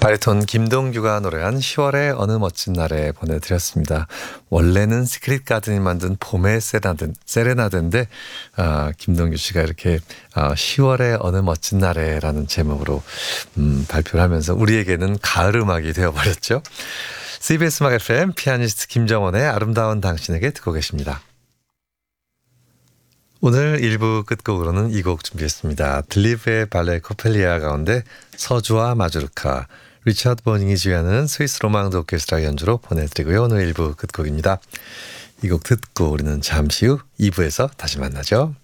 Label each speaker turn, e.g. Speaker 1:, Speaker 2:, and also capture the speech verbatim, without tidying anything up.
Speaker 1: 바리톤 김동규가 노래한 시월의 어느 멋진 날에 보내드렸습니다. 원래는 시크릿 가든이 만든 봄의 세나든, 세레나데인데 아, 김동규 씨가 이렇게 아, 시월의 어느 멋진 날에 라는 제목으로 음, 발표를 하면서 우리에게는 가을 음악이 되어버렸죠. 씨비에스 음악 에프엠 피아니스트 김정원의 아름다운 당신에게 듣고 계십니다. 오늘 일 부 끝곡으로는 이 곡 준비했습니다. 들리브의 발레 코펠리아 가운데 서주와 마조르카, 리차드 버닝이 지휘하는 스위스 로망드 오케스트라 연주로 보내드리고요. 오늘 일 부 끝곡입니다. 이 곡 듣고 우리는 잠시 후 이 부에서 다시 만나죠.